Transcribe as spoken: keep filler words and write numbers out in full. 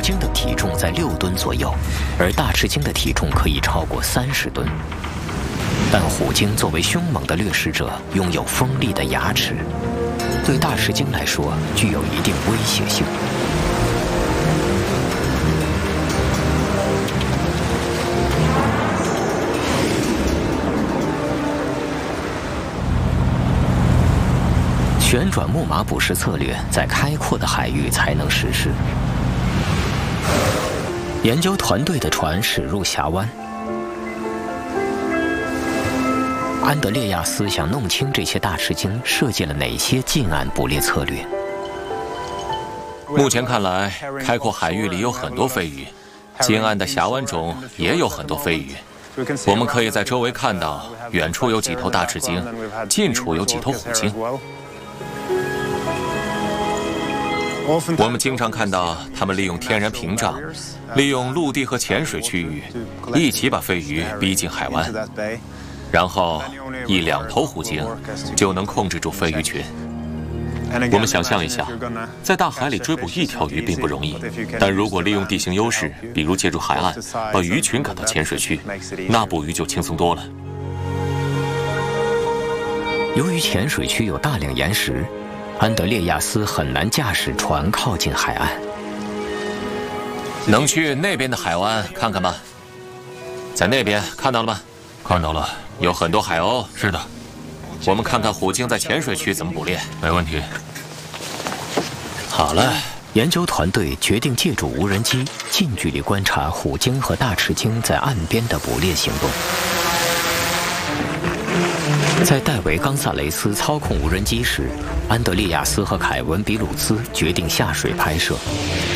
鲸的体重在六吨左右，而大翅鲸的体重可以超过三十吨。但虎鲸作为凶猛的掠食者，拥有锋利的牙齿，对大翅鲸来说具有一定威胁性。旋转木马捕食策略在开阔的海域才能实施。研究团队的船驶入峡湾，安德烈亚斯想弄清这些大翅鲸设计了哪些近岸捕猎策略。 目前看来，开阔海域里有很多飞鱼，近岸的峡湾中也有很多飞鱼。我们可以在周围看到，远处有几头大翅鲸，近处有几头虎鲸。我们经常看到他们利用天然屏障，利用陆地和浅水区域，一起把飞鱼逼进海湾，然后一两头虎鲸就能控制住飞鱼群。我们想象一下，在大海里追捕一条鱼并不容易，但如果利用地形优势，比如借助海岸，把鱼群赶到浅水区，那捕鱼就轻松多了。 由于浅水区有大量岩石，安德烈亚斯很难驾驶船靠近海岸。 能去那边的海湾看看吗？在那边看到了吗？ 看到了， 有很多海鸥。 是的， 我们看看虎鲸在浅水区怎么捕猎。 没问题。 好了，研究团队决定借助无人机近距离观察虎鲸和大翅鲸在岸边的捕猎行动。在戴维·冈萨雷斯操控无人机时，安德烈亚斯和凯文·比鲁兹决定下水拍摄。